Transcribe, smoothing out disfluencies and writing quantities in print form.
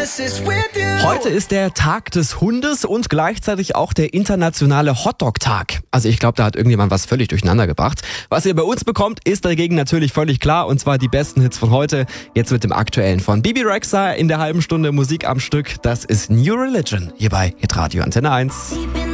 Heute ist der Tag des Hundes und gleichzeitig auch der internationale Hotdog-Tag. Also ich glaube, da hat irgendjemand was völlig durcheinander gebracht. Was ihr bei uns bekommt, ist dagegen natürlich völlig klar. Und zwar die besten Hits von heute. Jetzt mit dem aktuellen von Bibi Rexha in der halben Stunde Musik am Stück. Das ist New Religion hier bei Hitradio Antenne 1.